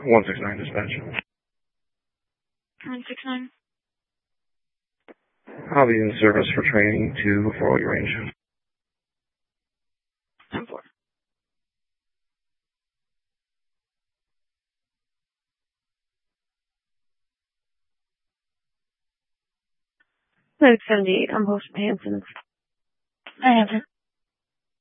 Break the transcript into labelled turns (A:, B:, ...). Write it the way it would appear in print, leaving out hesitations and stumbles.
A: 169 dispatch.
B: 169.
A: I'll be in service for training to Fort White Range.
B: 10-4.
C: Code 78, I'm hosting Hanson.
B: I have it.